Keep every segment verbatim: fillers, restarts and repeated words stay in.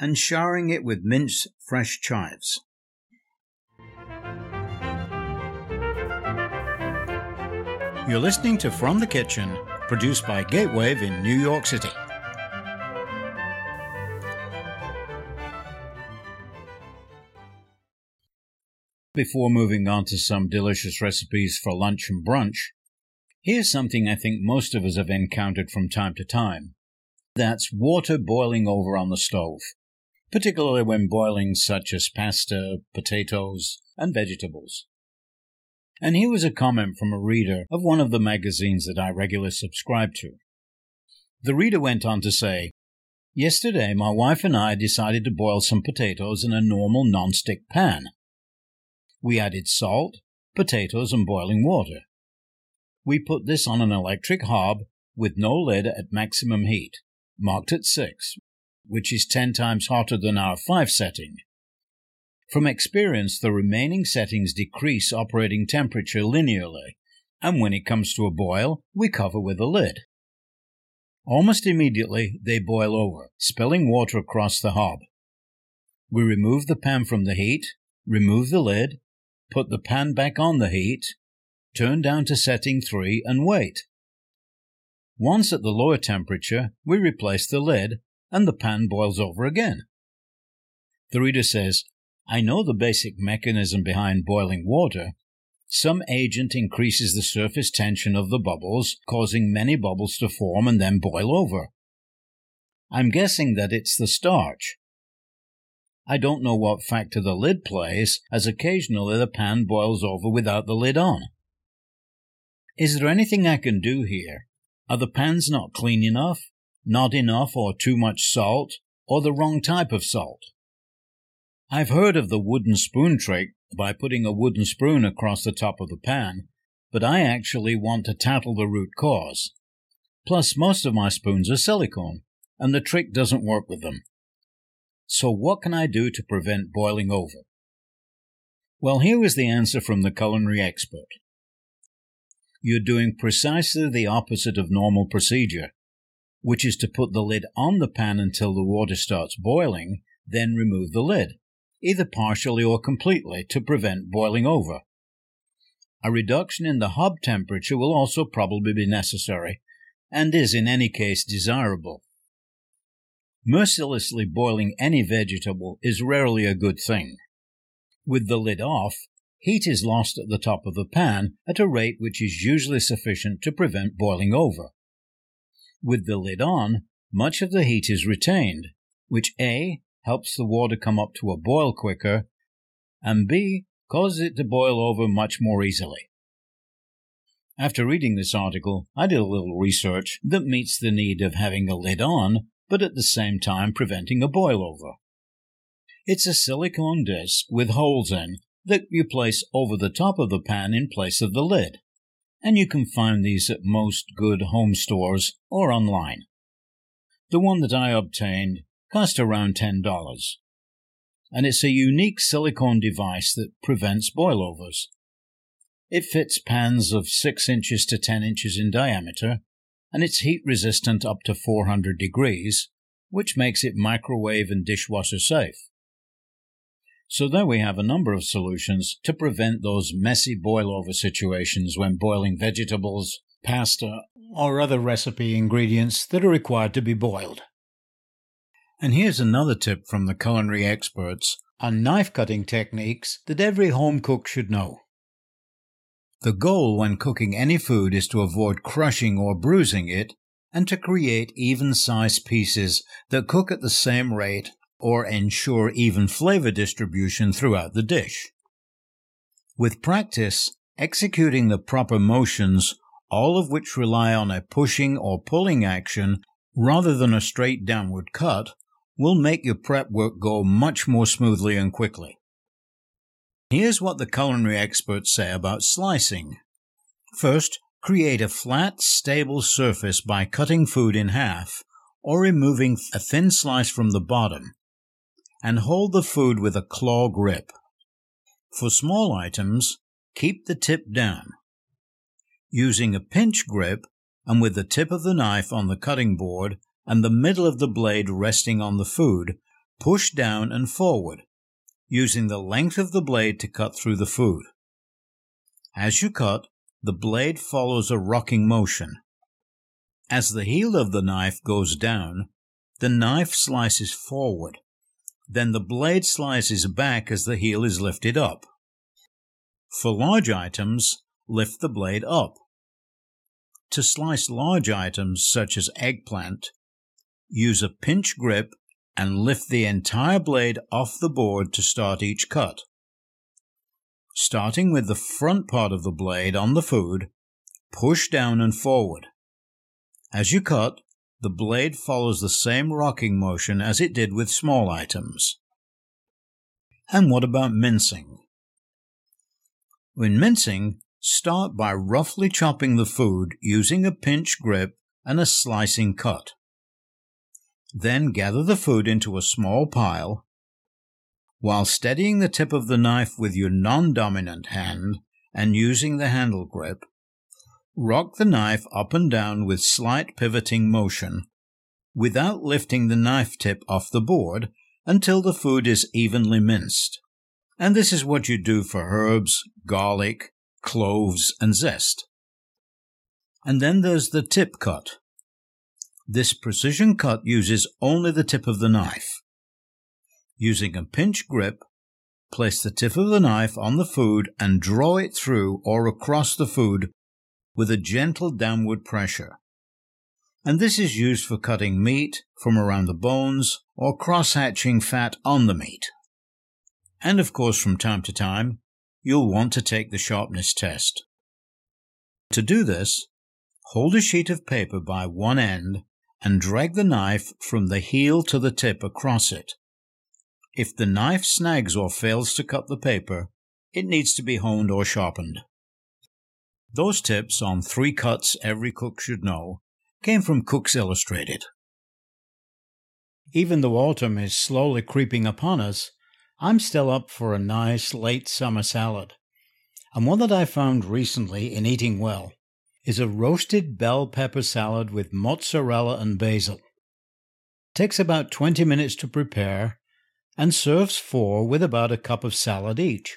and showering it with minced fresh chives. You're listening to From the Kitchen, produced by Gatewave in New York City. Before moving on to some delicious recipes for lunch and brunch, here's something I think most of us have encountered from time to time. That's water boiling over on the stove, particularly when boiling such as pasta, potatoes, and vegetables. And here was a comment from a reader of one of the magazines that I regularly subscribe to. The reader went on to say, "Yesterday my wife and I decided to boil some potatoes in a normal non-stick pan. We added salt, potatoes, and boiling water. We put this on an electric hob with no lid at maximum heat, marked at six, which is ten times hotter than our five setting. From experience, the remaining settings decrease operating temperature linearly, and when it comes to a boil, we cover with a lid. Almost immediately, they boil over, spilling water across the hob. We remove the pan from the heat, remove the lid, put the pan back on the heat, turn down to setting three, and wait. Once at the lower temperature, we replace the lid, and the pan boils over again." The reader says, "I know the basic mechanism behind boiling water. Some agent increases the surface tension of the bubbles, causing many bubbles to form and then boil over. I'm guessing that it's the starch. I don't know what factor the lid plays, as occasionally the pan boils over without the lid on. Is there anything I can do here? Are the pans not clean enough, not enough or too much salt, or the wrong type of salt? I've heard of the wooden spoon trick by putting a wooden spoon across the top of the pan, but I actually want to tackle the root cause. Plus, most of my spoons are silicone, and the trick doesn't work with them. So what can I do to prevent boiling over?" Well, here was the answer from the culinary expert. You're doing precisely the opposite of normal procedure, which is to put the lid on the pan until the water starts boiling, then remove the lid, either partially or completely, to prevent boiling over. A reduction in the hob temperature will also probably be necessary, and is in any case desirable. Mercilessly boiling any vegetable is rarely a good thing. With the lid off, heat is lost at the top of the pan at a rate which is usually sufficient to prevent boiling over. With the lid on, much of the heat is retained, which A, helps the water come up to a boil quicker, and B, causes it to boil over much more easily. After reading this article, I did a little research that meets the need of having a lid on, but at the same time preventing a boil-over. It's a silicone disc with holes in that you place over the top of the pan in place of the lid, and you can find these at most good home stores or online. The one that I obtained cost around ten dollars, and it's a unique silicone device that prevents boilovers. It fits pans of six inches to ten inches in diameter, and it's heat-resistant up to four hundred degrees, which makes it microwave and dishwasher safe. So there we have a number of solutions to prevent those messy boil-over situations when boiling vegetables, pasta, or other recipe ingredients that are required to be boiled. And here's another tip from the culinary experts on knife-cutting techniques that every home cook should know. The goal when cooking any food is to avoid crushing or bruising it and to create even-sized pieces that cook at the same rate or ensure even flavor distribution throughout the dish. With practice, executing the proper motions, all of which rely on a pushing or pulling action rather than a straight downward cut, will make your prep work go much more smoothly and quickly. Here's what the culinary experts say about slicing. First, create a flat, stable surface by cutting food in half or removing a thin slice from the bottom, and hold the food with a claw grip. For small items, keep the tip down. Using a pinch grip and with the tip of the knife on the cutting board and the middle of the blade resting on the food, push down and forward, using the length of the blade to cut through the food. As you cut, the blade follows a rocking motion. As the heel of the knife goes down, the knife slices forward. Then the blade slices back as the heel is lifted up. For large items, lift the blade up. To slice large items such as eggplant, use a pinch grip and lift the entire blade off the board to start each cut. Starting with the front part of the blade on the food, push down and forward. As you cut, the blade follows the same rocking motion as it did with small items. And what about mincing? When mincing, start by roughly chopping the food using a pinch grip and a slicing cut. Then gather the food into a small pile. While steadying the tip of the knife with your non-dominant hand and using the handle grip, rock the knife up and down with slight pivoting motion, without lifting the knife tip off the board until the food is evenly minced. And this is what you do for herbs, garlic, cloves, and zest. And then there's the tip cut. This precision cut uses only the tip of the knife. Using a pinch grip, place the tip of the knife on the food and draw it through or across the food with a gentle downward pressure. And this is used for cutting meat from around the bones or cross-hatching fat on the meat. And of course, from time to time, you'll want to take the sharpness test. To do this, hold a sheet of paper by one end and drag the knife from the heel to the tip across it. If the knife snags or fails to cut the paper, it needs to be honed or sharpened. Those tips on three cuts every cook should know came from Cooks Illustrated. Even though autumn is slowly creeping upon us, I'm still up for a nice late summer salad. And one that I found recently in Eating Well is a roasted bell pepper salad with mozzarella and basil. It takes about twenty minutes to prepare and serves four with about a cup of salad each.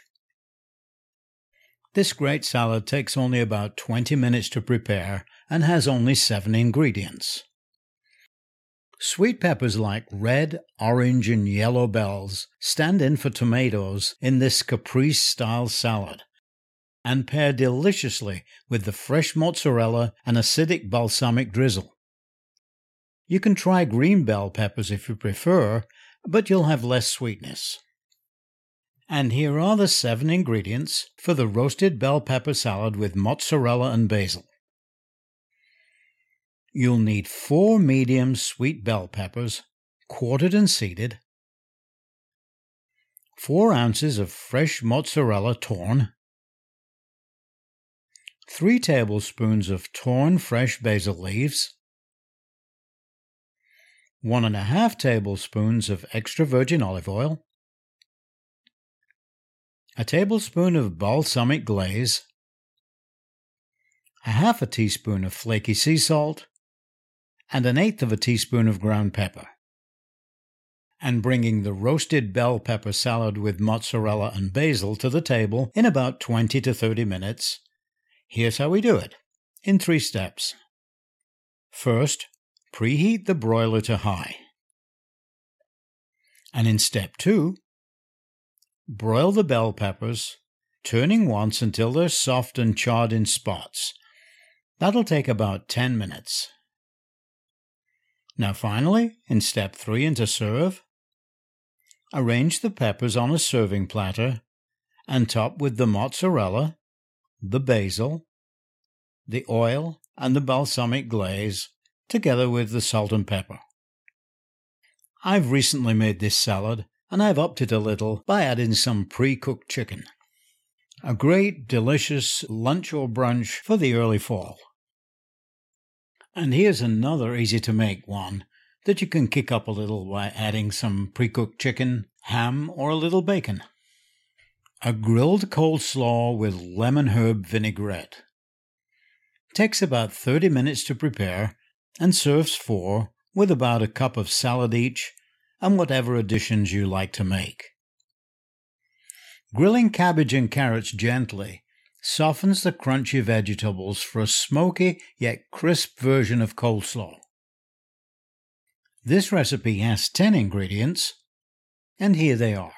This great salad takes only about twenty minutes to prepare and has only seven ingredients. Sweet peppers like red, orange, and yellow bells stand in for tomatoes in this caprese-style salad and pair deliciously with the fresh mozzarella and acidic balsamic drizzle. You can try green bell peppers if you prefer, but you'll have less sweetness. And here are the seven ingredients for the roasted bell pepper salad with mozzarella and basil. You'll need four medium sweet bell peppers, quartered and seeded, four ounces of fresh mozzarella torn, three tablespoons of torn fresh basil leaves, one and a half tablespoons of extra virgin olive oil, a tablespoon of balsamic glaze, a half a teaspoon of flaky sea salt, and an eighth of a teaspoon of ground pepper. And bringing the roasted bell pepper salad with mozzarella and basil to the table in about twenty to thirty minutes, here's how we do it, in three steps. First, preheat the broiler to high. And in step two, broil the bell peppers, turning once until they're soft and charred in spots. That'll take about ten minutes. Now finally, in step three and to serve, arrange the peppers on a serving platter and top with the mozzarella, the basil, the oil, and the balsamic glaze, together with the salt and pepper. I've recently made this salad, and I've upped it a little by adding some pre-cooked chicken. A great, delicious lunch or brunch for the early fall. And here's another easy-to-make one that you can kick up a little by adding some pre-cooked chicken, ham, or a little bacon. A grilled coleslaw with lemon herb vinaigrette. Takes about thirty minutes to prepare and serves four with about a cup of salad each and whatever additions you like to make. Grilling cabbage and carrots gently softens the crunchy vegetables for a smoky yet crisp version of coleslaw. This recipe has ten ingredients, and here they are.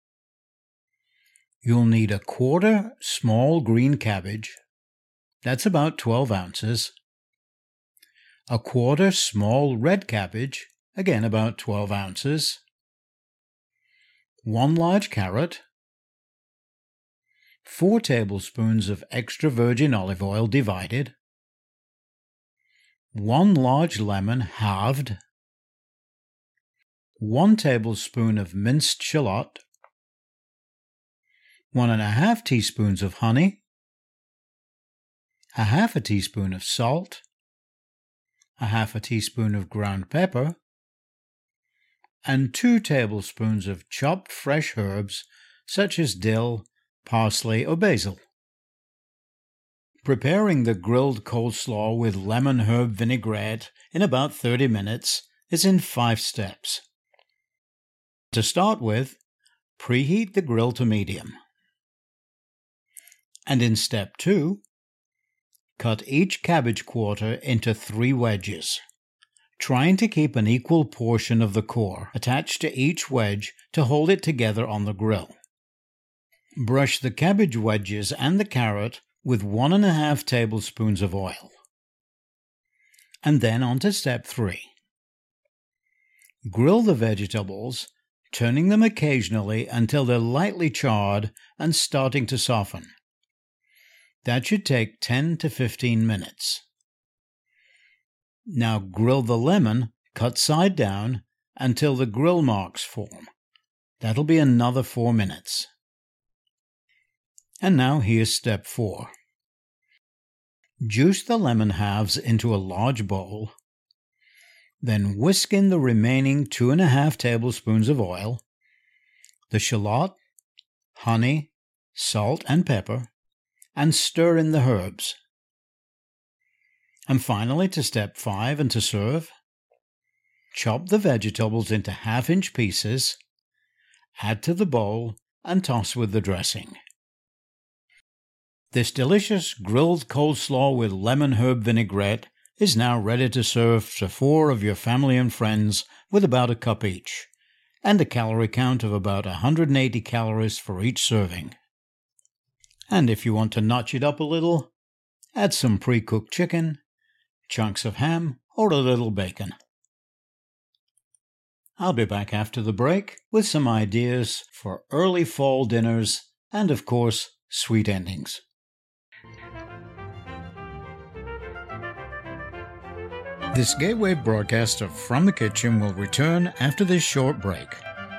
You'll need a quarter small green cabbage, that's about twelve ounces, a quarter small red cabbage, again about twelve ounces, one large carrot, four tablespoons of extra virgin olive oil divided, one large lemon halved, one tablespoon of minced shallot, one and a half teaspoons of honey, a half a teaspoon of salt, a half a teaspoon of ground pepper, and two tablespoons of chopped fresh herbs such as dill, parsley, or basil. Preparing the grilled coleslaw with lemon herb vinaigrette in about thirty minutes is in five steps. To start with, preheat the grill to medium. And in step two, cut each cabbage quarter into three wedges, trying to keep an equal portion of the core attached to each wedge to hold it together on the grill. Brush the cabbage wedges and the carrot with one and a half tablespoons of oil. And then on to step three. Grill the vegetables, turning them occasionally until they're lightly charred and starting to soften. That should take ten to fifteen minutes. Now grill the lemon, cut side down, until the grill marks form. That'll be another four minutes. And now here's step four. Juice the lemon halves into a large bowl, then whisk in the remaining two and a half tablespoons of oil, the shallot, honey, salt, and pepper, and stir in the herbs. And finally, to step five and to serve, chop the vegetables into half-inch pieces, add to the bowl, and toss with the dressing. This delicious grilled coleslaw with lemon herb vinaigrette is now ready to serve to four of your family and friends with about a cup each, and a calorie count of about one hundred eighty calories for each serving. And if you want to notch it up a little, add some pre-cooked chicken, chunks of ham, or a little bacon. I'll be back after the break with some ideas for early fall dinners and, of course, sweet endings. This Gateway broadcast of From the Kitchen will return after this short break.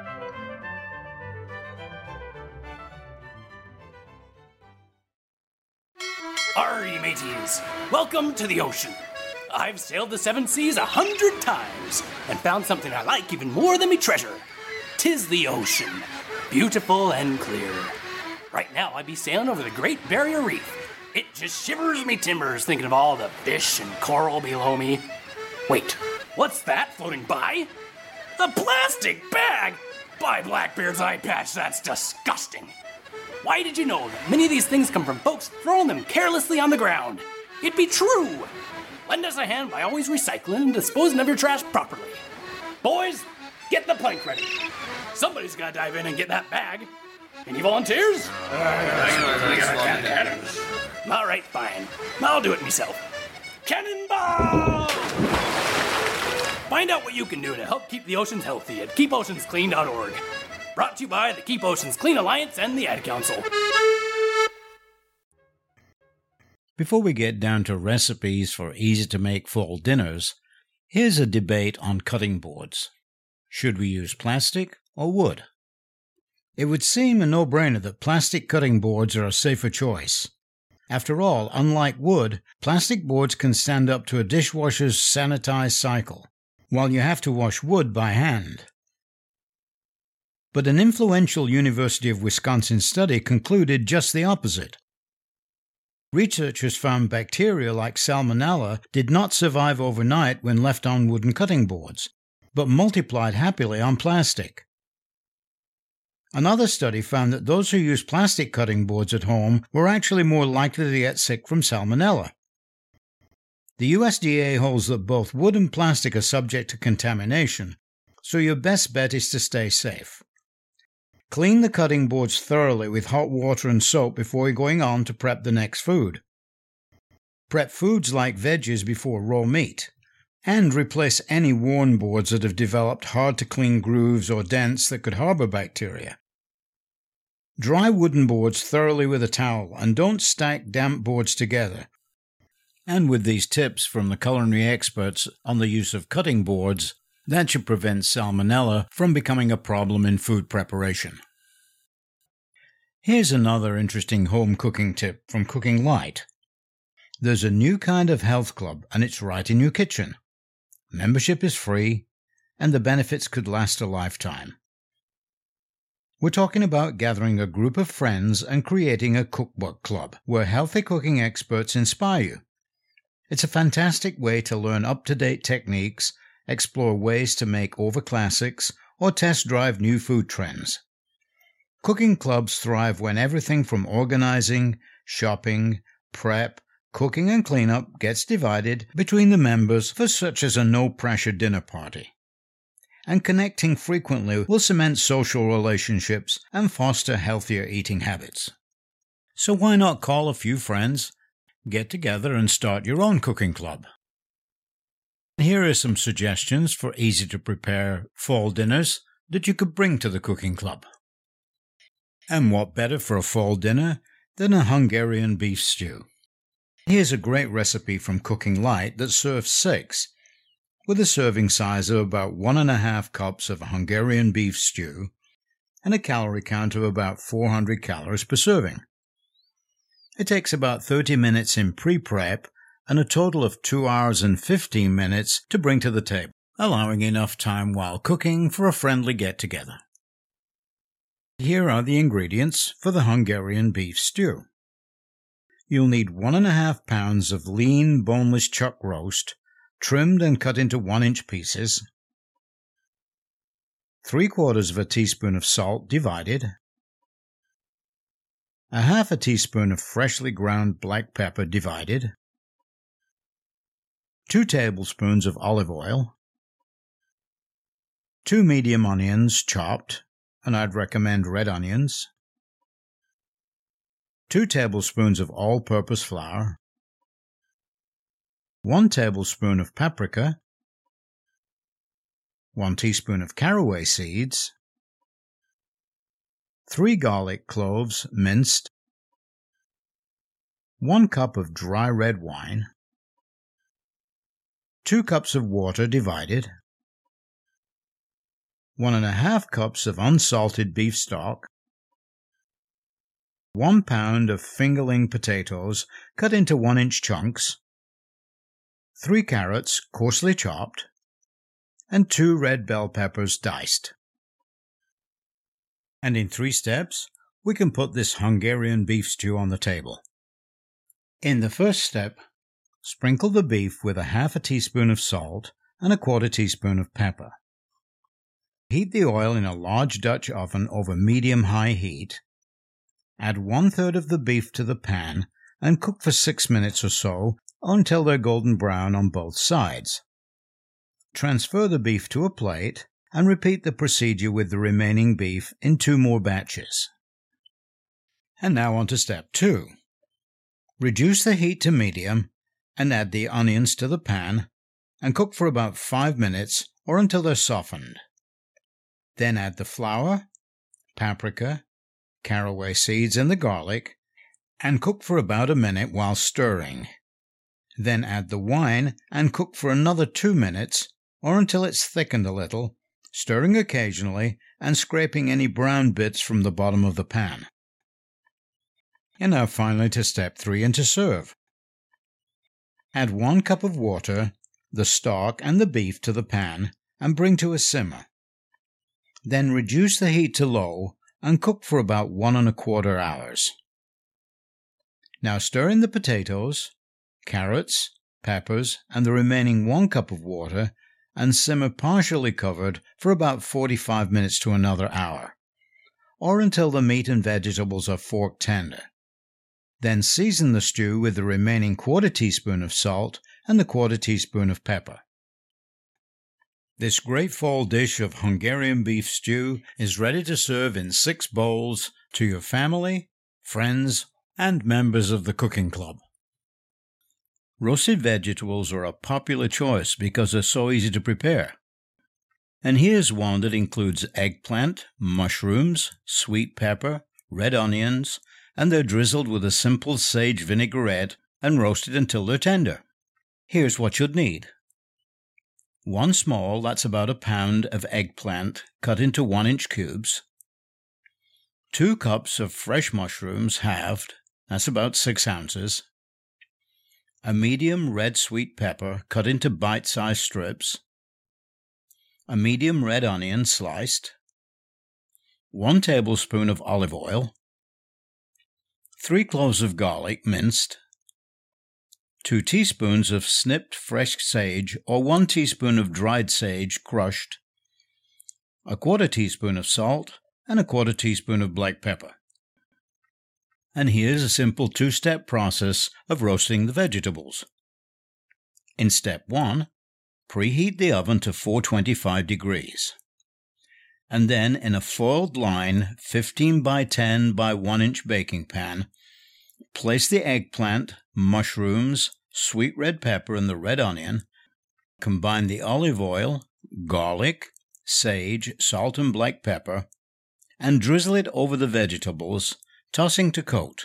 Arr, ye mateys! Welcome to the ocean. I've sailed the seven seas a hundred times and found something I like even more than me treasure. 'Tis the ocean, beautiful and clear. Right now I be sailing over the Great Barrier Reef. It just shivers me timbers thinking of all the fish and coral below me. Wait, what's that floating by? A plastic bag! By Blackbeard's eye patch, that's disgusting. Why did you know that many of these things come from folks throwing them carelessly on the ground? It be true. Lend us a hand by always recycling and disposing of your trash properly. Boys, get the plank ready. Somebody's gotta dive in and get that bag. Any volunteers? All right, fine. I'll do it myself. Cannonball! Find out what you can do to help keep the oceans healthy at keep oceans clean dot org. Brought to you by the Keep Oceans Clean Alliance and the Ad Council. Before we get down to recipes for easy-to-make fall dinners, here's a debate on cutting boards. Should we use plastic or wood? It would seem a no-brainer that plastic cutting boards are a safer choice. After all, unlike wood, plastic boards can stand up to a dishwasher's sanitized cycle, while you have to wash wood by hand. But an influential University of Wisconsin study concluded just the opposite. Researchers found bacteria like Salmonella did not survive overnight when left on wooden cutting boards, but multiplied happily on plastic. Another study found that those who used plastic cutting boards at home were actually more likely to get sick from salmonella. The U S D A holds that both wood and plastic are subject to contamination, so your best bet is to stay safe. Clean the cutting boards thoroughly with hot water and soap before going on to prep the next food. Prep foods like veggies before raw meat, and replace any worn boards that have developed hard-to-clean grooves or dents that could harbor bacteria. Dry wooden boards thoroughly with a towel and don't stack damp boards together. And with these tips from the culinary experts on the use of cutting boards, that should prevent salmonella from becoming a problem in food preparation. Here's another interesting home cooking tip from Cooking Light. There's a new kind of health club, and it's right in your kitchen. Membership is free, and the benefits could last a lifetime. We're talking about gathering a group of friends and creating a cookbook club, where healthy cooking experts inspire you. It's a fantastic way to learn up-to-date techniques, explore ways to make over classics, or test drive new food trends. Cooking clubs thrive when everything from organizing, shopping, prep, cooking and cleanup gets divided between the members for such as a no-pressure dinner party. And connecting frequently will cement social relationships and foster healthier eating habits. So why not call a few friends, get together and start your own cooking club? Here are some suggestions for easy-to-prepare fall dinners that you could bring to the cooking club. And what better for a fall dinner than a Hungarian beef stew? Here's a great recipe from Cooking Light that serves six, with a serving size of about one and a half cups of Hungarian beef stew and a calorie count of about four hundred calories per serving. It takes about thirty minutes in pre-prep and a total of two hours and fifteen minutes to bring to the table, allowing enough time while cooking for a friendly get-together. Here are the ingredients for the Hungarian beef stew. You'll need one and a half pounds of lean, boneless chuck roast, trimmed and cut into one-inch pieces, three quarters of a teaspoon of salt divided, a half a teaspoon of freshly ground black pepper divided, two tablespoons of olive oil, two medium onions chopped, and I'd recommend red onions, two tablespoons of all-purpose flour, one tablespoon of paprika, one teaspoon of caraway seeds, three garlic cloves minced, one cup of dry red wine, two cups of water divided, one and a half cups of unsalted beef stock, one pound of fingerling potatoes cut into one-inch chunks, three carrots coarsely chopped, and two red bell peppers diced. And in three steps, we can put this Hungarian beef stew on the table. In the first step, sprinkle the beef with a half a teaspoon of salt and a quarter teaspoon of pepper. Heat the oil in a large Dutch oven over medium-high heat. Add one-third of the beef to the pan and cook for six minutes or so until they're golden brown on both sides. Transfer the beef to a plate and repeat the procedure with the remaining beef in two more batches. And now on to step two. Reduce the heat to medium and add the onions to the pan and cook for about five minutes or until they're softened. Then add the flour, paprika, caraway seeds and the garlic and cook for about a minute while stirring. Then add the wine and cook for another two minutes or until it's thickened a little, stirring occasionally and scraping any brown bits from the bottom of the pan. And now finally to step three and to serve. Add one cup of water, the stock and the beef to the pan and bring to a simmer. Then reduce the heat to low and cook for about one and a quarter hours. Now stir in the potatoes, carrots, peppers, and the remaining one cup of water and simmer partially covered for about forty-five minutes to another hour, or until the meat and vegetables are fork tender. Then season the stew with the remaining quarter teaspoon of salt and the quarter teaspoon of pepper. This great fall dish of Hungarian beef stew is ready to serve in six bowls to your family, friends, and members of the cooking club. Roasted vegetables are a popular choice because they're so easy to prepare. And here's one that includes eggplant, mushrooms, sweet pepper, red onions, and they're drizzled with a simple sage vinaigrette and roasted until they're tender. Here's what you'd need. One small, that's about a pound, of eggplant cut into one-inch cubes. Two cups of fresh mushrooms halved, that's about six ounces. A medium red sweet pepper cut into bite-sized strips. A medium red onion sliced. One tablespoon of olive oil. Three cloves of garlic minced. Two teaspoons of snipped fresh sage or one teaspoon of dried sage crushed, a quarter teaspoon of salt, and a quarter teaspoon of black pepper. And here's a simple two-step process of roasting the vegetables. In step one, preheat the oven to four twenty-five degrees. And then in a foiled line fifteen by ten by one inch baking pan, place the eggplant, mushrooms, sweet red pepper, and the red onion. Combine the olive oil, garlic, sage, salt, and black pepper, and drizzle it over the vegetables, tossing to coat.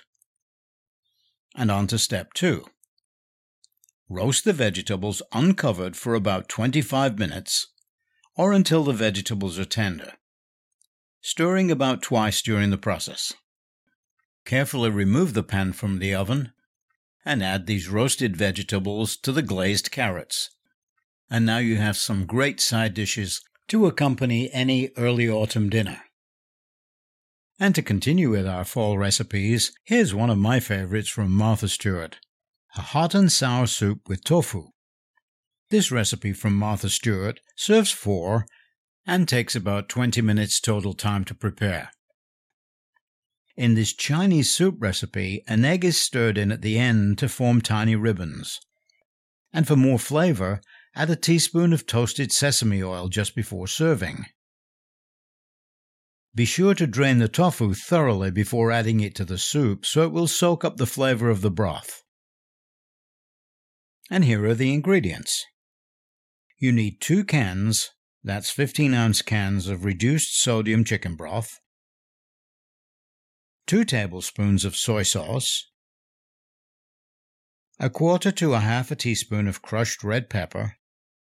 And on to step two. Roast the vegetables uncovered for about twenty-five minutes, or until the vegetables are tender, stirring about twice during the process. Carefully remove the pan from the oven and add these roasted vegetables to the glazed carrots. And now you have some great side dishes to accompany any early autumn dinner. And to continue with our fall recipes, here's one of my favorites from Martha Stewart, a hot and sour soup with tofu. This recipe from Martha Stewart serves four and takes about twenty minutes total time to prepare. In this Chinese soup recipe, an egg is stirred in at the end to form tiny ribbons. And for more flavor, add a teaspoon of toasted sesame oil just before serving. Be sure to drain the tofu thoroughly before adding it to the soup so it will soak up the flavor of the broth. And here are the ingredients. You need two cans, that's fifteen ounce cans of reduced sodium chicken broth, two tablespoons of soy sauce, a quarter to a half a teaspoon of crushed red pepper,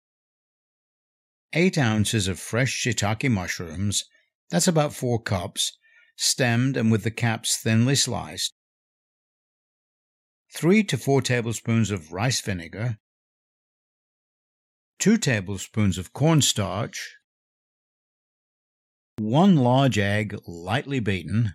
eight ounces of fresh shiitake mushrooms, that's about four cups, stemmed and with the caps thinly sliced, three to four tablespoons of rice vinegar, two tablespoons of cornstarch, one large egg lightly beaten,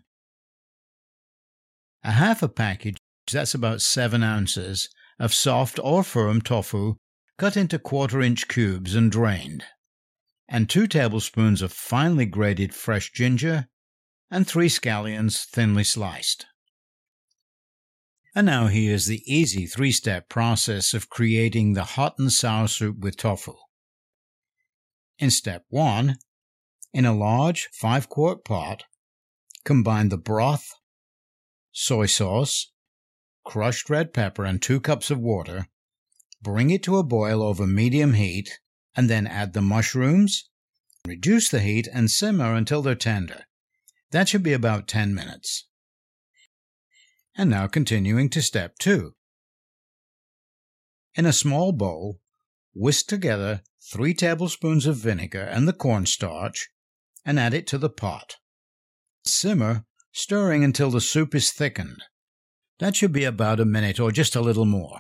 a half a package, that's about seven ounces, of soft or firm tofu cut into quarter-inch cubes and drained, and two tablespoons of finely grated fresh ginger, and three scallions thinly sliced. And now here's the easy three-step process of creating the hot and sour soup with tofu. In step one, in a large five-quart pot, combine the broth, soy sauce, crushed red pepper, and two cups of water. Bring it to a boil over medium heat, and then add the mushrooms. Reduce the heat and simmer until they're tender. That should be about ten minutes. And now continuing to step two. In a small bowl, whisk together three tablespoons of vinegar and the cornstarch, and add it to the pot. Simmer, stirring until the soup is thickened. That should be about a minute or just a little more.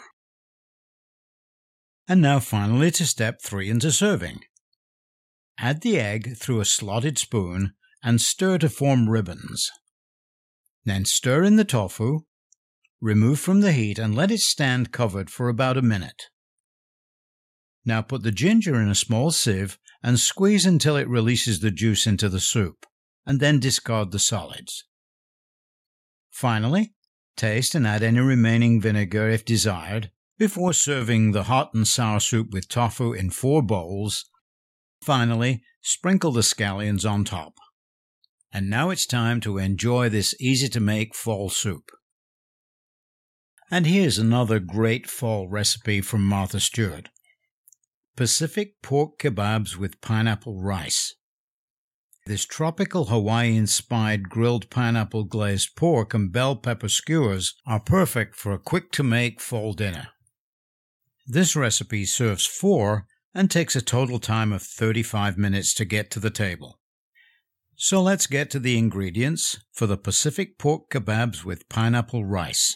And now finally to step three into serving. Add the egg through a slotted spoon and stir to form ribbons. Then stir in the tofu, remove from the heat and let it stand covered for about a minute. Now put the ginger in a small sieve and squeeze until it releases the juice into the soup, and then discard the solids. Finally, taste and add any remaining vinegar if desired, before serving the hot and sour soup with tofu in four bowls. Finally, sprinkle the scallions on top. And now it's time to enjoy this easy-to-make fall soup. And here's another great fall recipe from Martha Stewart. Pacific pork kebabs with pineapple rice. This tropical Hawaii-inspired grilled pineapple glazed pork and bell pepper skewers are perfect for a quick-to-make fall dinner. This recipe serves four and takes a total time of thirty-five minutes to get to the table. So let's get to the ingredients for the Pacific pork kebabs with pineapple rice.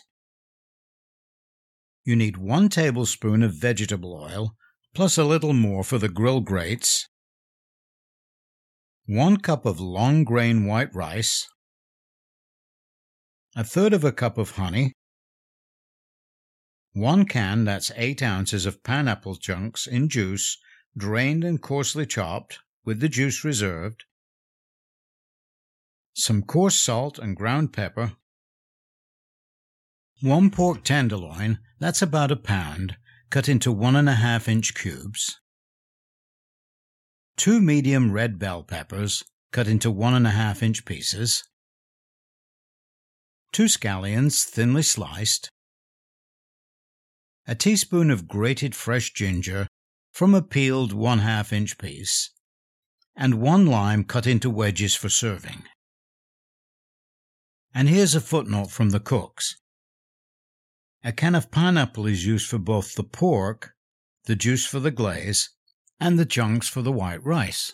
You need one tablespoon of vegetable oil, plus a little more for the grill grates, one cup of long grain white rice, a third of a cup of honey, one can, that's eight ounces of pineapple chunks in juice, drained and coarsely chopped, with the juice reserved, some coarse salt and ground pepper, one pork tenderloin, that's about a pound, cut into one and a half inch cubes, two medium red bell peppers, cut into one and a half inch pieces, two scallions thinly sliced, a teaspoon of grated fresh ginger from a peeled one half inch piece, and one lime cut into wedges for serving. And here's a footnote from the cooks. A can of pineapple is used for both the pork, the juice for the glaze, and the chunks for the white rice.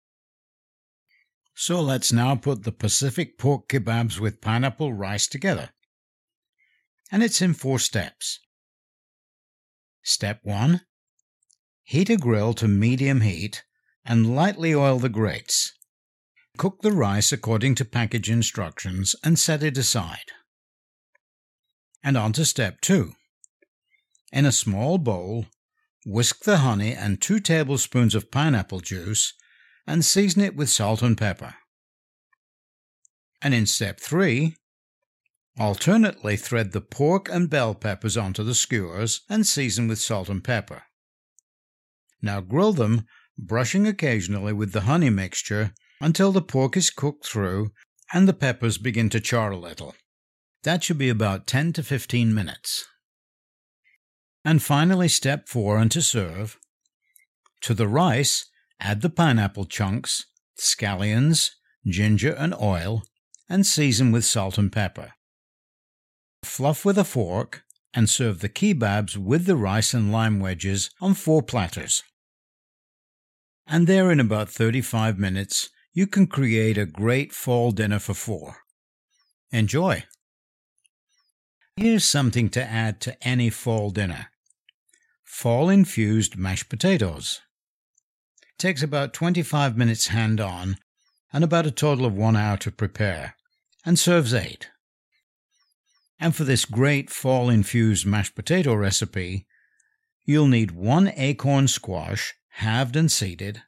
So let's now put the Pacific pork kebabs with pineapple rice together. And it's in four steps. Step one. Heat a grill to medium heat and lightly oil the grates. Cook the rice according to package instructions and set it aside. And on to step two. In a small bowl, whisk the honey and two tablespoons of pineapple juice and season it with salt and pepper. And in step three, alternately thread the pork and bell peppers onto the skewers and season with salt and pepper. Now grill them, brushing occasionally with the honey mixture until the pork is cooked through and the peppers begin to char a little. That should be about ten to fifteen minutes. And finally, step four, and to serve. To the rice, add the pineapple chunks, scallions, ginger and oil, and season with salt and pepper. Fluff with a fork and serve the kebabs with the rice and lime wedges on four platters. And there, in about thirty-five minutes, you can create a great fall dinner for four. Enjoy! Here's something to add to any fall dinner. Fall-infused mashed potatoes. It takes about twenty-five minutes hand-on and about a total of one hour to prepare, and serves eight. And for this great fall-infused mashed potato recipe, you'll need one acorn squash, halved and seeded,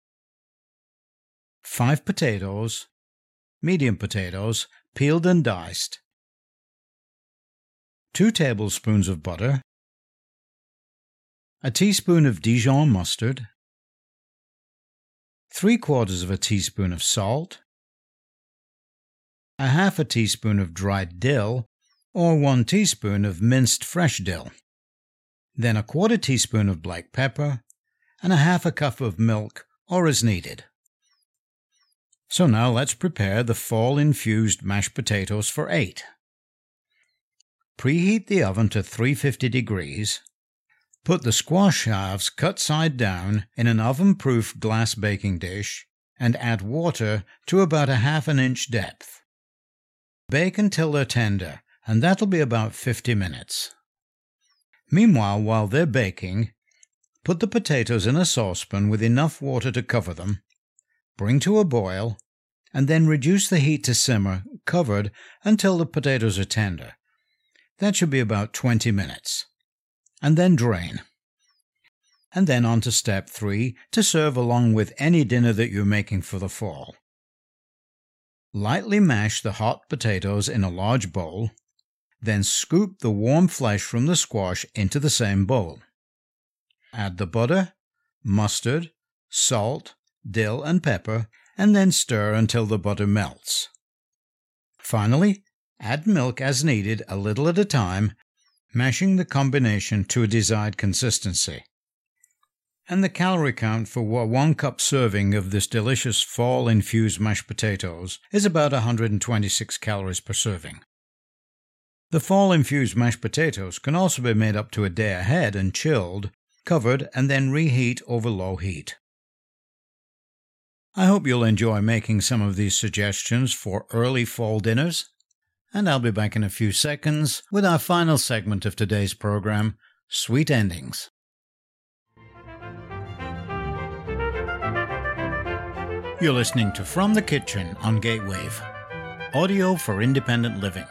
five potatoes, medium potatoes, peeled and diced, two tablespoons of butter, a teaspoon of Dijon mustard, three quarters of a teaspoon of salt, a half a teaspoon of dried dill, or one teaspoon of minced fresh dill, then a quarter teaspoon of black pepper, and a half a cup of milk, or as needed. So now let's prepare the fall-infused mashed potatoes for eight. Preheat the oven to three hundred fifty degrees. Put the squash halves cut side down in an oven-proof glass baking dish and add water to about a half an inch depth. Bake until they're tender, and that'll be about fifty minutes. Meanwhile, while they're baking, put the potatoes in a saucepan with enough water to cover them, bring to a boil, and then reduce the heat to simmer, covered, until the potatoes are tender. That should be about twenty minutes. And then drain. and then on to step three to serve along with any dinner that you're making for the fall. Lightly mash the hot potatoes in a large bowl, then scoop the warm flesh from the squash into the same bowl. Add the butter, mustard, salt, dill and pepper, and then stir until the butter melts. Finally, add milk as needed a little at a time, mashing the combination to a desired consistency. And the calorie count for a one cup serving of this delicious fall-infused mashed potatoes is about one hundred twenty-six calories per serving. The fall-infused mashed potatoes can also be made up to a day ahead and chilled, covered, and then reheat over low heat. I hope you'll enjoy making some of these suggestions for early fall dinners, and I'll be back in a few seconds with our final segment of today's program, Sweet Endings. You're listening to From the Kitchen on Gatewave, audio for independent living.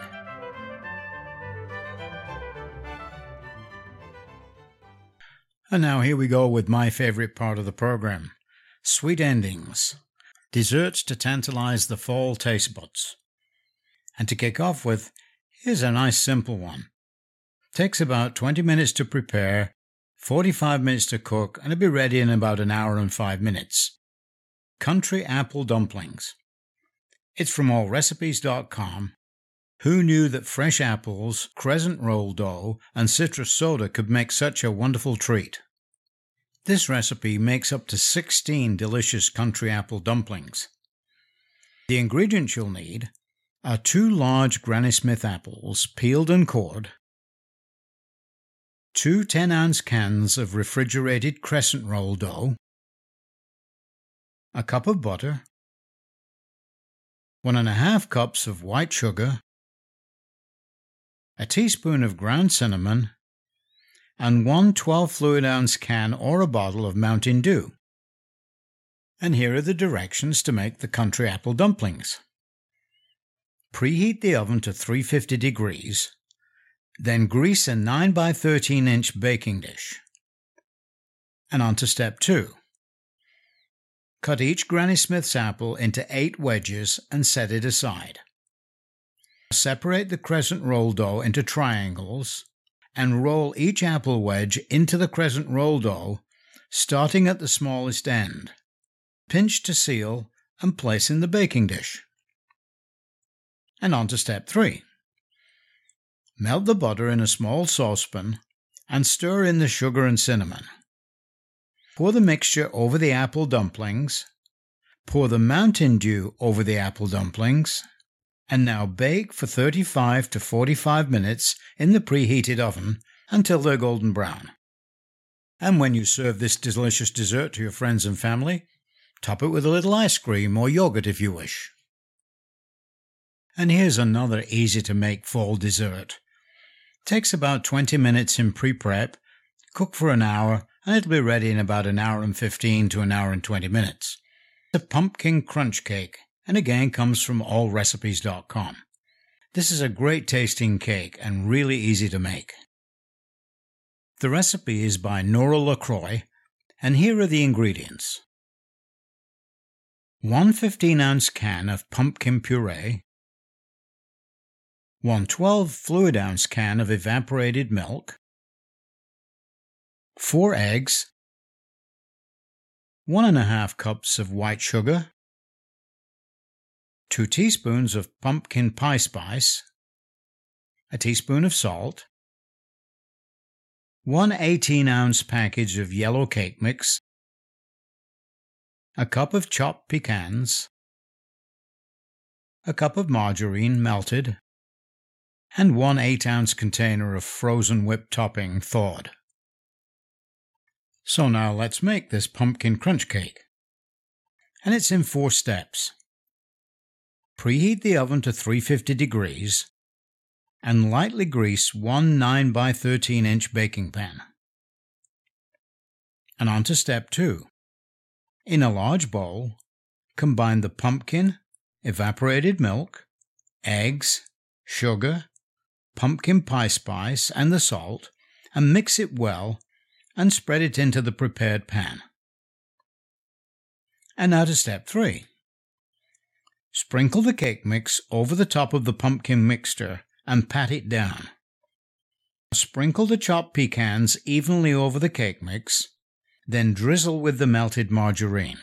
And now here we go with my favorite part of the program, Sweet Endings, desserts to tantalize the fall taste buds. And to kick off with, here's a nice simple one. Takes about twenty minutes to prepare, forty-five minutes to cook, and it'll be ready in about an hour and five minutes. Country apple dumplings. It's from all recipes dot com. Who knew that fresh apples, crescent roll dough, and citrus soda could make such a wonderful treat? This recipe makes up to sixteen delicious country apple dumplings. The ingredients you'll need are two large Granny Smith apples, peeled and cored, two ten-ounce cans of refrigerated crescent roll dough, a cup of butter, one and a half cups of white sugar, a teaspoon of ground cinnamon, and one twelve fluid ounce can or a bottle of Mountain Dew. And here are the directions to make the country apple dumplings. Preheat the oven to three hundred fifty degrees, then grease a nine by thirteen inch baking dish. And on to step two. Cut each Granny Smith's apple into eight wedges and set it aside. Separate the crescent roll dough into triangles and roll each apple wedge into the crescent roll dough, starting at the smallest end. Pinch to seal and place in the baking dish. And on to step three. Melt the butter in a small saucepan and stir in the sugar and cinnamon. Pour the mixture over the apple dumplings, pour the Mountain Dew over the apple dumplings, and now bake for thirty-five to forty-five minutes in the preheated oven until they're golden brown. And when you serve this delicious dessert to your friends and family, top it with a little ice cream or yogurt if you wish. And here's another easy-to-make fall dessert. Takes about twenty minutes in pre-prep, cook for an hour, and it'll be ready in about an hour and fifteen to an hour and twenty minutes. It's a pumpkin crunch cake, and again comes from all recipes dot com. This is a great tasting cake and really easy to make. The recipe is by Nora LaCroix, and here are the ingredients. One fifteen ounce can of pumpkin puree, one twelve fluid ounce can of evaporated milk, four eggs, one and a half cups of white sugar, two teaspoons of pumpkin pie spice, a teaspoon of salt, one eighteen ounce package of yellow cake mix, a cup of chopped pecans, a cup of margarine melted, and one eight ounce container of frozen whipped topping thawed. So now let's make this pumpkin crunch cake. And it's in four steps. Preheat the oven to three hundred fifty degrees and lightly grease one nine by thirteen inch baking pan. And on to step two. In a large bowl, combine the pumpkin, evaporated milk, eggs, sugar, pumpkin pie spice, and the salt, and mix it well and spread it into the prepared pan. And now to step three. Sprinkle the cake mix over the top of the pumpkin mixture and pat it down. Sprinkle the chopped pecans evenly over the cake mix, then drizzle with the melted margarine.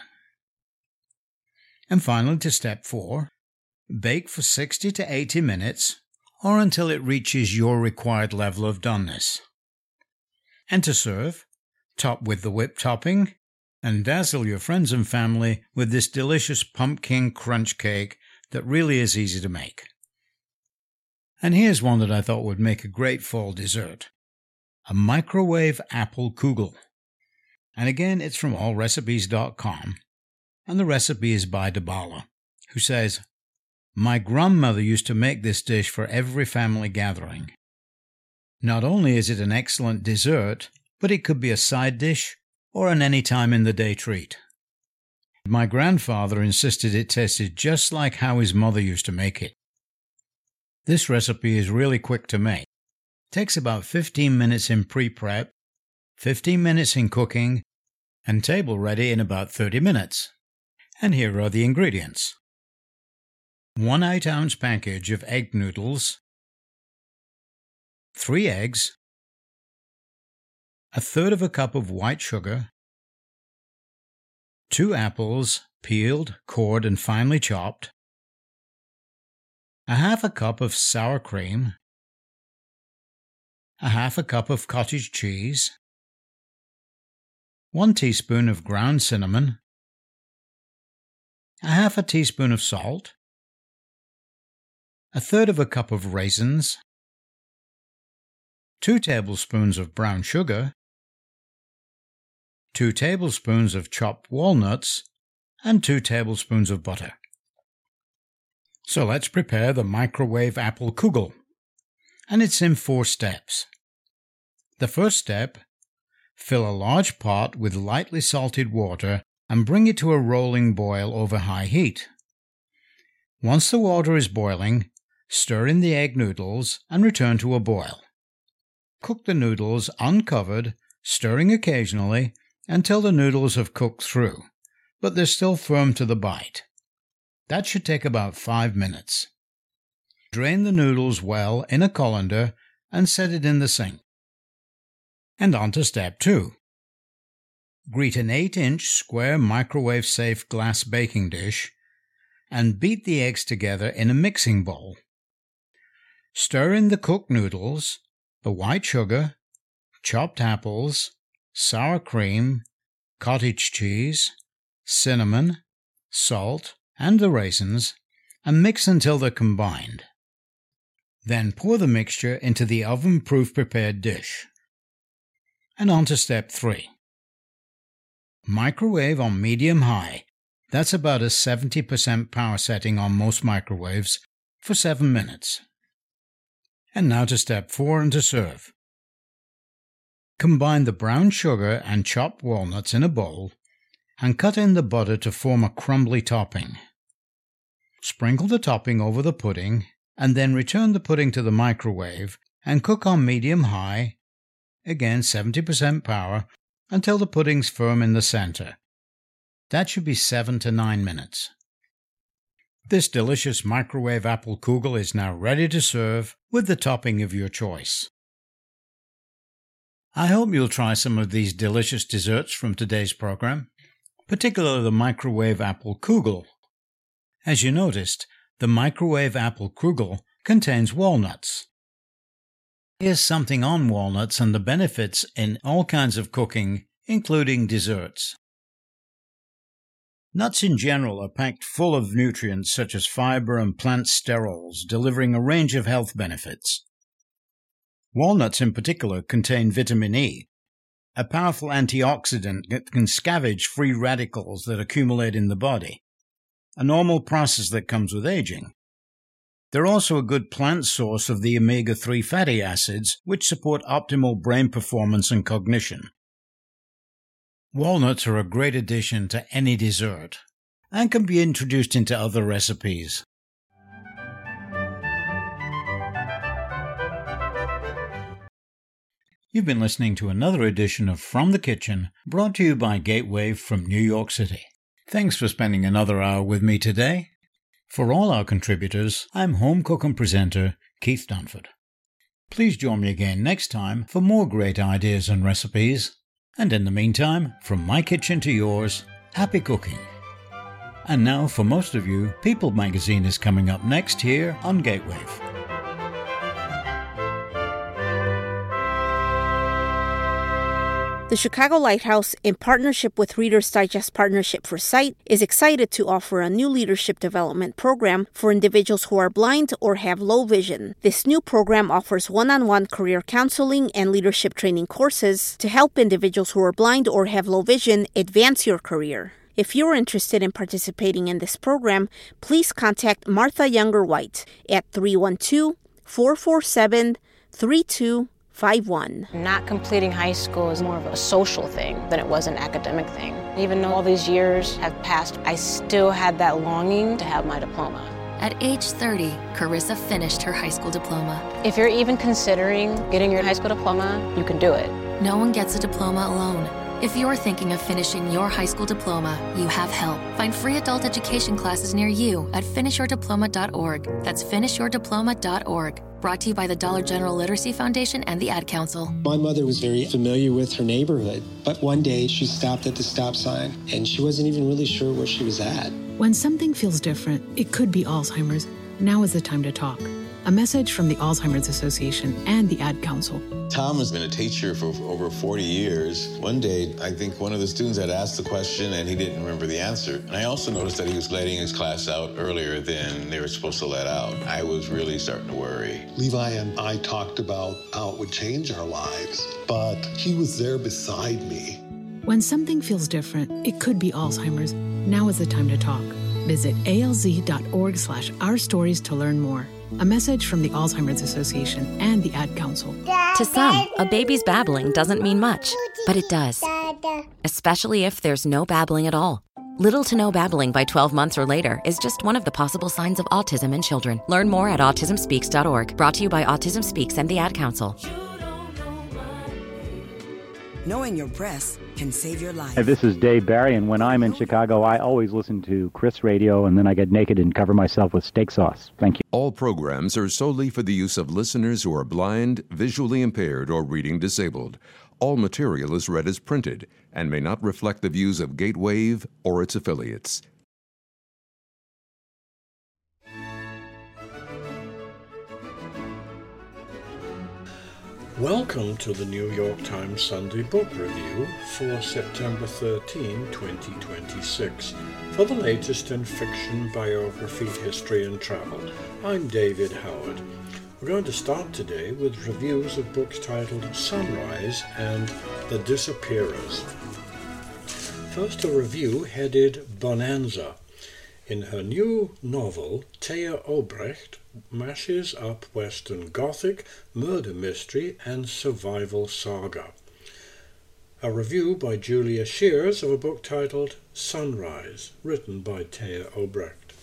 And finally to step four. Bake for sixty to eighty minutes or until it reaches your required level of doneness. And to serve, top with the whipped topping and dazzle your friends and family with this delicious pumpkin crunch cake that really is easy to make. And here's one that I thought would make a great fall dessert. A microwave apple kugel. And again, it's from all recipes dot com, and the recipe is by Dabala, who says, "My grandmother used to make this dish for every family gathering. Not only is it an excellent dessert, but it could be a side dish or an any time in the day treat. My grandfather insisted it tasted just like how his mother used to make it. This recipe is really quick to make. Takes about fifteen minutes in pre-prep, fifteen minutes in cooking, and table ready in about thirty minutes. And here are the ingredients. One eight ounce package of egg noodles, three eggs, a third of a cup of white sugar, two apples, peeled, cored, and finely chopped, a half a cup of sour cream, a half a cup of cottage cheese, one teaspoon of ground cinnamon, a half a teaspoon of salt, a third of a cup of raisins, two tablespoons of brown sugar, two tablespoons of chopped walnuts, and two tablespoons of butter. So let's prepare the microwave apple kugel, and it's in four steps. The first step, fill a large pot with lightly salted water and bring it to a rolling boil over high heat. Once the water is boiling, stir in the egg noodles and return to a boil. Cook the noodles uncovered, stirring occasionally until the noodles have cooked through, but they're still firm to the bite. That should take about five minutes. Drain the noodles well in a colander and set it in the sink. And on to step two. Greet an eight inch square microwave-safe glass baking dish and beat the eggs together in a mixing bowl. Stir in the cooked noodles, the white sugar, chopped apples, sour cream, cottage cheese, cinnamon, salt, and the raisins, and mix until they're combined. Then pour the mixture into the oven-proof prepared dish. And on to step three. Microwave on medium-high, that's about a seventy percent power setting on most microwaves, for seven minutes. And now to step four and to serve. Combine the brown sugar and chopped walnuts in a bowl and cut in the butter to form a crumbly topping. Sprinkle the topping over the pudding and then return the pudding to the microwave and cook on medium-high, again seventy percent power, until the pudding's firm in the center. That should be seven to nine minutes. This delicious microwave apple kugel is now ready to serve with the topping of your choice. I hope you'll try some of these delicious desserts from today's program, particularly the microwave apple kugel. As you noticed, the microwave apple kugel contains walnuts. Here's something on walnuts and the benefits in all kinds of cooking, including desserts. Nuts in general are packed full of nutrients such as fiber and plant sterols, delivering a range of health benefits. Walnuts in particular contain vitamin E, a powerful antioxidant that can scavenge free radicals that accumulate in the body, a normal process that comes with aging. They're also a good plant source of the omega three fatty acids, which support optimal brain performance and cognition. Walnuts are a great addition to any dessert and can be introduced into other recipes. You've been listening to another edition of From the Kitchen, brought to you by Gatewave from New York City. Thanks for spending another hour with me today. For all our contributors, I'm home cook and presenter Keith Dunford. Please join me again next time for more great ideas and recipes. And in the meantime, from my kitchen to yours, happy cooking. And now, for most of you, People Magazine is coming up next here on Gatewave. The Chicago Lighthouse, in partnership with Reader's Digest Partnership for Sight, is excited to offer a new leadership development program for individuals who are blind or have low vision. This new program offers one-on-one career counseling and leadership training courses to help individuals who are blind or have low vision advance your career. If you're interested in participating in this program, please contact Martha Younger White at three one two, four four seven, three two five one. Not completing high school is more of a social thing than it was an academic thing. Even though all these years have passed, I still had that longing to have my diploma. At age thirty, Carissa finished her high school diploma. If you're even considering getting your high school diploma, you can do it. No one gets a diploma alone. If you're thinking of finishing your high school diploma, you have help. Find free adult education classes near you at finish your diploma dot org. That's finish your diploma dot org. Brought to you by the Dollar General Literacy Foundation and the Ad Council. My mother was very familiar with her neighborhood, but one day she stopped at the stop sign and she wasn't even really sure where she was at. When something feels different, it could be Alzheimer's. Now is the time to talk. A message from the Alzheimer's Association and the Ad Council. Tom has been a teacher for over forty years. One day, I think one of the students had asked the question and he didn't remember the answer. And I also noticed that he was letting his class out earlier than they were supposed to let out. I was really starting to worry. Levi and I talked about how it would change our lives, but he was there beside me. When something feels different, it could be Alzheimer's. Now is the time to talk. Visit alz.org slash our stories to learn more. A message from the Alzheimer's Association and the Ad Council. To some, a baby's babbling doesn't mean much, but it does. Especially if there's no babbling at all. Little to no babbling by twelve months or later is just one of the possible signs of autism in children. Learn more at autism speaks dot org. Brought to you by Autism Speaks and the Ad Council. Knowing your breasts can save your life. Hey, this is Dave Barry, and when I'm in Chicago, I always listen to Chris Radio, and then I get naked and cover myself with steak sauce. Thank you. All programs are solely for the use of listeners who are blind, visually impaired, or reading disabled. All material is read as printed and may not reflect the views of Gatewave or its affiliates. Welcome to the New York Times Sunday Book Review for September thirteenth, twenty twenty-six. For the latest in fiction, biography, history, and travel, I'm David Howard. We're going to start today with reviews of books titled Sunrise and The Disappearers. First, a review headed Bonanza. In her new novel, Thea Obrecht mashes up Western Gothic, murder mystery, and survival saga. A review by Julia Shears of a book titled Sunrise, written by Thea Obrecht.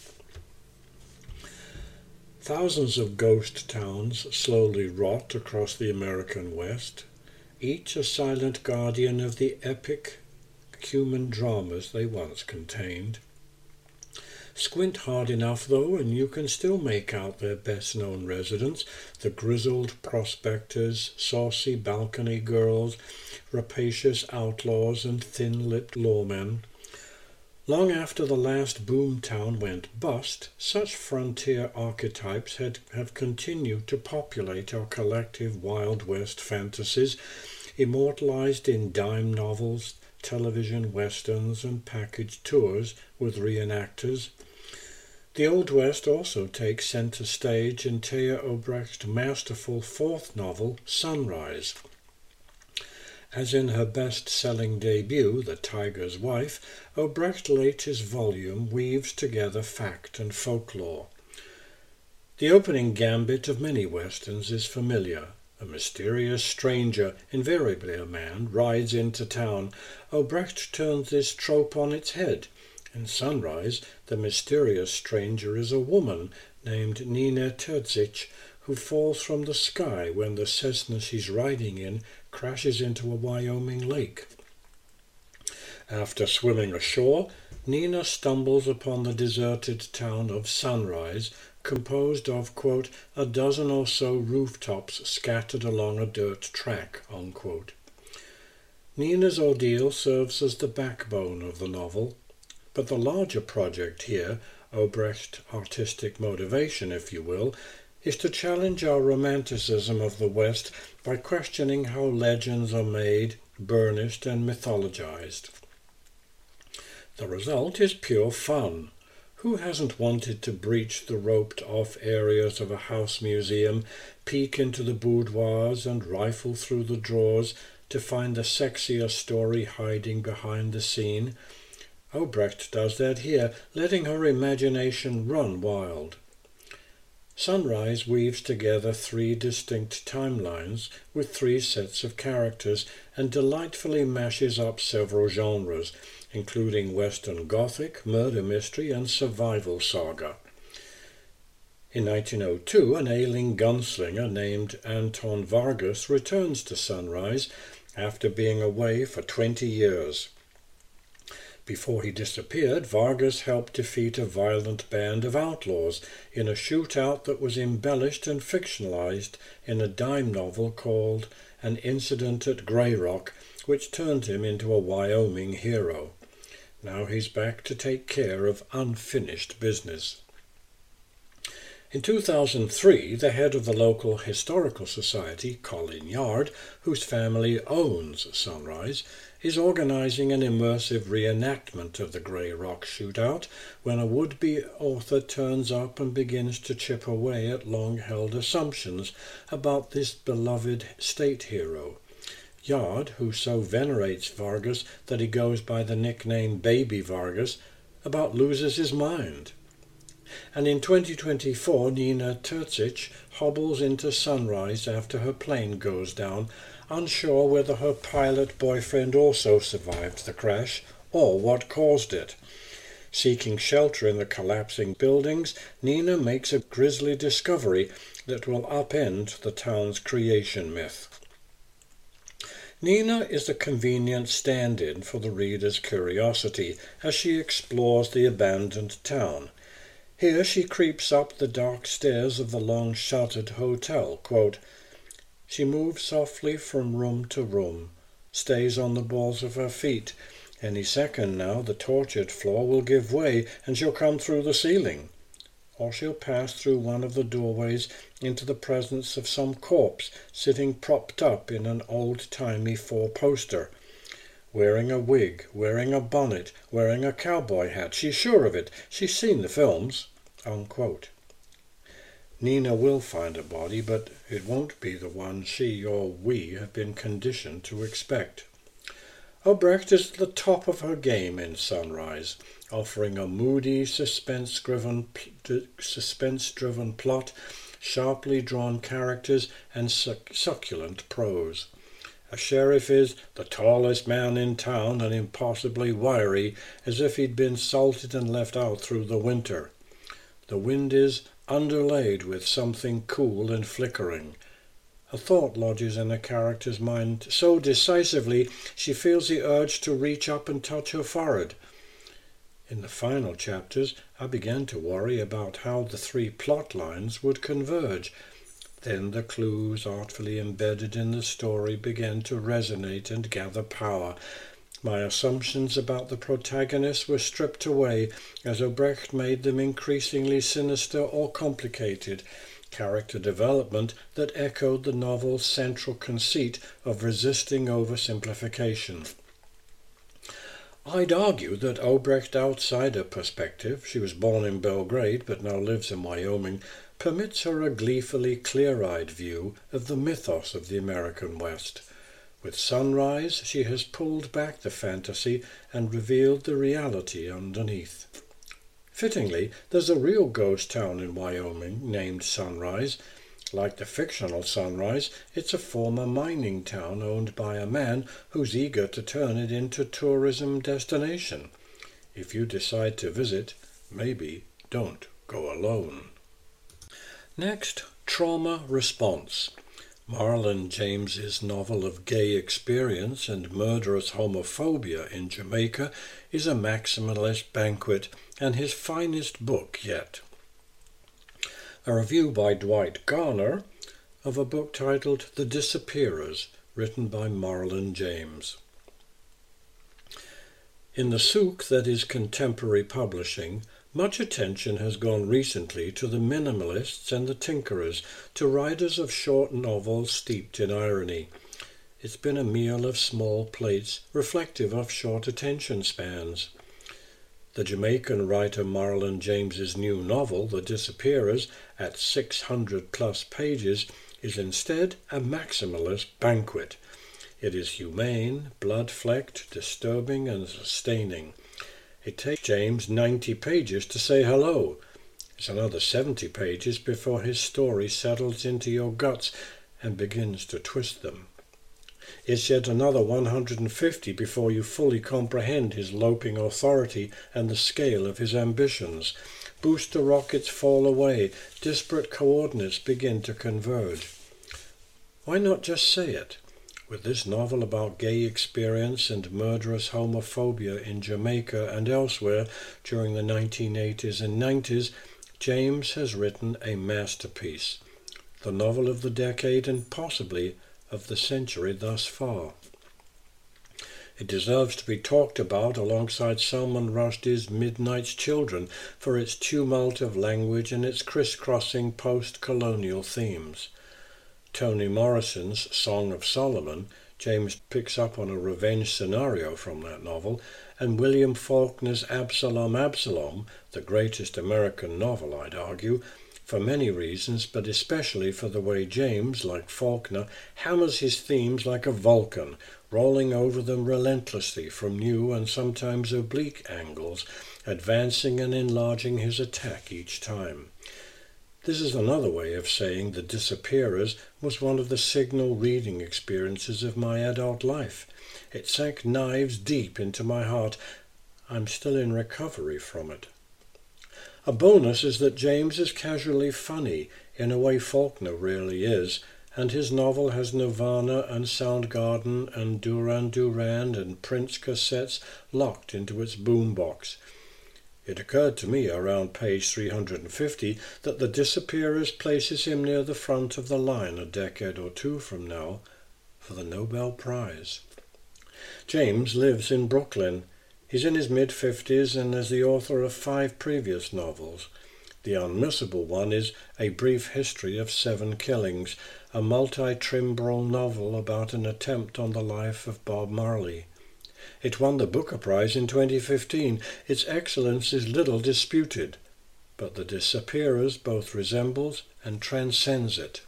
Thousands of ghost towns slowly rot across the American West, each a silent guardian of the epic human dramas they once contained. Squint hard enough, though, and you can still make out their best-known residents, the grizzled prospectors, saucy balcony girls, rapacious outlaws, and thin-lipped lawmen. Long after the last boomtown went bust, such frontier archetypes had, have continued to populate our collective Wild West fantasies, immortalized in dime novels, television westerns, and package tours with reenactors. The Old West also takes center stage in Thea Obrecht's masterful fourth novel, Sunrise. As in her best-selling debut, The Tiger's Wife, Obrecht's latest volume weaves together fact and folklore. The opening gambit of many westerns is familiar. A mysterious stranger, invariably a man, rides into town. Obrecht turns this trope on its head. In Sunrise, the mysterious stranger is a woman named Nina Terzic, who falls from the sky when the Cessna she's riding in crashes into a Wyoming lake. After swimming ashore, Nina stumbles upon the deserted town of Sunrise, composed of, quote, a dozen or so rooftops scattered along a dirt track, unquote. Nina's ordeal serves as the backbone of the novel, but the larger project here, Obrecht's artistic motivation, if you will, is to challenge our romanticism of the West by questioning how legends are made, burnished, and mythologized. The result is pure fun. Who hasn't wanted to breach the roped-off areas of a house museum, peek into the boudoirs, and rifle through the drawers to find the sexier story hiding behind the scene? Obrecht does that here, letting her imagination run wild. Sunrise weaves together three distinct timelines with three sets of characters and delightfully mashes up several genres, including Western Gothic, murder mystery, and survival saga. In nineteen oh two, an ailing gunslinger named Anton Vargas returns to Sunrise after being away for twenty years. Before he disappeared, Vargas helped defeat a violent band of outlaws in a shootout that was embellished and fictionalized in a dime novel called An Incident at Grey Rock, which turned him into a Wyoming hero. Now he's back to take care of unfinished business. In two thousand three, the head of the local historical society, Colin Yard, whose family owns Sunrise, is organizing an immersive reenactment of the Grey Rock shootout when a would-be author turns up and begins to chip away at long-held assumptions about this beloved state hero. Yard, who so venerates Vargas that he goes by the nickname Baby Vargas, about loses his mind. And in twenty twenty-four, Nina Terzic hobbles into Sunrise after her plane goes down, unsure whether her pilot boyfriend also survived the crash or what caused it. Seeking shelter in the collapsing buildings, Nina makes a grisly discovery that will upend the town's creation myth. Nina is a convenient stand-in for the reader's curiosity as she explores the abandoned town. Here she creeps up the dark stairs of the long-shuttered hotel, quote, she moves softly from room to room, stays on the balls of her feet. Any second now the tortured floor will give way and she'll come through the ceiling. Or she'll pass through one of the doorways into the presence of some corpse sitting propped up in an old-timey four-poster. Wearing a wig, wearing a bonnet, wearing a cowboy hat. She's sure of it. She's seen the films. Unquote. Nina will find a body, but it won't be the one she or we have been conditioned to expect. Obrecht is at the top of her game in Sunrise, offering a moody, suspense-driven, suspense-driven plot, sharply drawn characters, and suc- succulent prose. A sheriff is the tallest man in town and impossibly wiry, as if he'd been salted and left out through the winter. The wind is underlaid with something cool and flickering. A thought lodges in a character's mind so decisively she feels the urge to reach up and touch her forehead. In the final chapters, I began to worry about how the three plot lines would converge. Then the clues artfully embedded in the story began to resonate and gather power. My assumptions about the protagonists were stripped away as Obrecht made them increasingly sinister or complicated, character development that echoed the novel's central conceit of resisting oversimplification. I'd argue that Obrecht's outsider perspective, she was born in Belgrade but now lives in Wyoming, permits her a gleefully clear-eyed view of the mythos of the American West. With Sunrise, she has pulled back the fantasy and revealed the reality underneath. Fittingly, there's a real ghost town in Wyoming named Sunrise. Like the fictional Sunrise, it's a former mining town owned by a man who's eager to turn it into a tourism destination. If you decide to visit, maybe don't go alone. Next, trauma response. Marlon James's novel of gay experience and murderous homophobia in Jamaica is a maximalist banquet and his finest book yet. A review by Dwight Garner of a book titled The Disappearers, written by Marlon James. In the souk that is contemporary publishing, much attention has gone recently to the minimalists and the tinkerers, to writers of short novels steeped in irony. It's been a meal of small plates, reflective of short attention spans. The Jamaican writer Marlon James's new novel, The Disappearers, at six hundred plus pages, is instead a maximalist banquet. It is humane, blood-flecked, disturbing, and sustaining. It takes James ninety pages to say hello. It's another seventy pages before his story settles into your guts and begins to twist them. It's yet another one hundred fifty before you fully comprehend his loping authority and the scale of his ambitions. Booster rockets fall away, disparate coordinates begin to converge. Why not just say it? With this novel about gay experience and murderous homophobia in Jamaica and elsewhere during the nineteen eighties and nineties, James has written a masterpiece, the novel of the decade and possibly of the century thus far. It deserves to be talked about alongside Salman Rushdie's Midnight's Children for its tumult of language and its crisscrossing post-colonial themes. Toni Morrison's Song of Solomon, James picks up on a revenge scenario from that novel, and William Faulkner's Absalom, Absalom, the greatest American novel, I'd argue, for many reasons, but especially for the way James, like Faulkner, hammers his themes like a Vulcan, rolling over them relentlessly from new and sometimes oblique angles, advancing and enlarging his attack each time. This is another way of saying The Disappearers was one of the signal reading experiences of my adult life. It sank knives deep into my heart. I'm still in recovery from it. A bonus is that James is casually funny, in a way Faulkner rarely is, and his novel has Nirvana and Soundgarden and Duran Duran and Prince cassettes locked into its boombox. It occurred to me around page three hundred fifty that The Disappearers places him near the front of the line a decade or two from now for the Nobel Prize. James lives in Brooklyn. He's in his mid-fifties and is the author of five previous novels. The unmissable one is A Brief History of Seven Killings, a multi-Trimble novel about an attempt on the life of Bob Marley. It won the Booker Prize in twenty fifteen. Its excellence is little disputed, but The Disappearers both resembles and transcends it.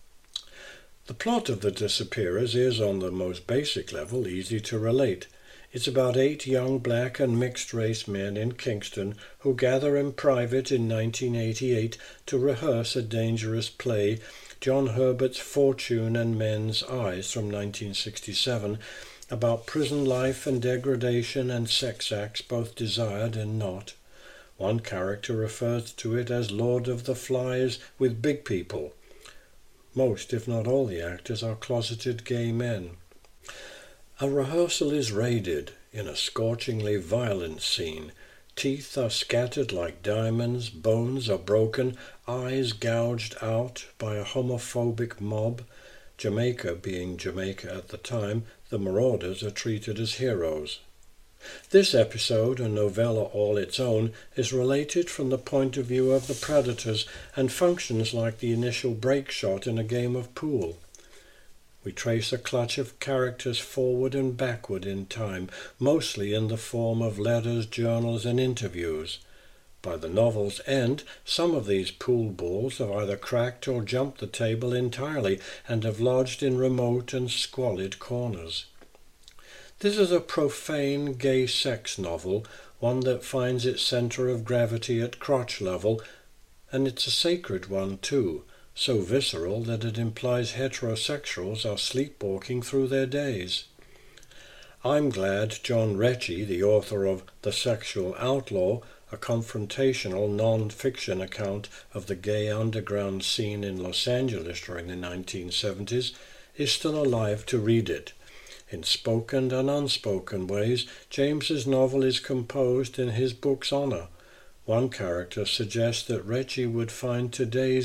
The plot of The Disappearers is, on the most basic level, easy to relate. It's about eight young black and mixed-race men in Kingston who gather in private in nineteen eighty-eight to rehearse a dangerous play, John Herbert's Fortune and Men's Eyes from nineteen sixty-seven, about prison life and degradation and sex acts both desired and not. One character refers to it as Lord of the Flies with big people. Most, if not all, the actors are closeted gay men. A rehearsal is raided in a scorchingly violent scene. Teeth are scattered like diamonds, bones are broken, eyes gouged out by a homophobic mob. Jamaica being Jamaica at the time, the marauders are treated as heroes. This episode, a novella all its own, is related from the point of view of the predators and functions like the initial break shot in a game of pool. We trace a clutch of characters forward and backward in time, mostly in the form of letters, journals, and interviews. By the novel's end, some of these pool balls have either cracked or jumped the table entirely and have lodged in remote and squalid corners. This is a profane gay sex novel, one that finds its centre of gravity at crotch level, and it's a sacred one too, so visceral that it implies heterosexuals are sleepwalking through their days. I'm glad John Rechy, the author of The Sexual Outlaw, a confrontational non-fiction account of the gay underground scene in Los Angeles during the nineteen seventies, is still alive to read it. In spoken and unspoken ways, James's novel is composed in his book's honor. One character suggests that Reggie would find today's